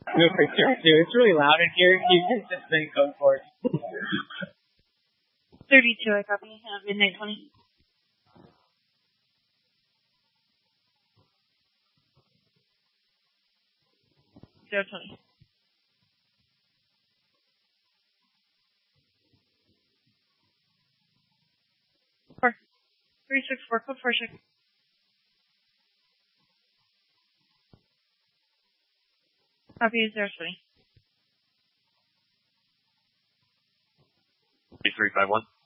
No, for sure, dude. It's really loud in here. You can just say code for it. 32, I copy. Midnight 20. Zero 20. 4. 364, code 4 check. Copy 020. 3351.